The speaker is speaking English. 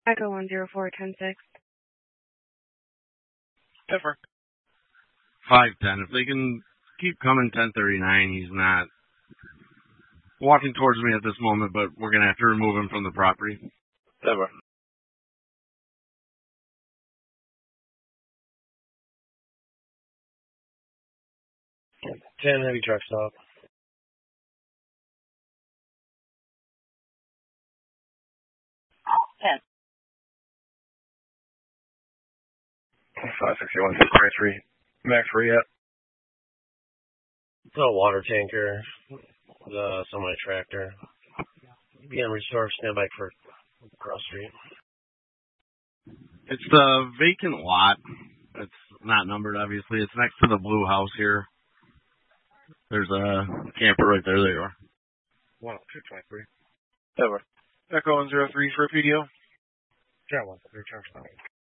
Echo 104-10-6. Ever. 510. If they can keep coming 1039, he's not walking towards me at this moment, but we're going to have to remove him from the property. Ever. 10 heavy truck stop. 10. 561, 633. Max, where you at? It's a water tanker, the semi-tractor. Being restored, stand by for cross street. It's the vacant lot. It's not numbered, obviously. It's next to the blue house here. There's a camper right there. There you are. 10223. Ever. Echo 103 for PDO. Channel 1 3 truck stop.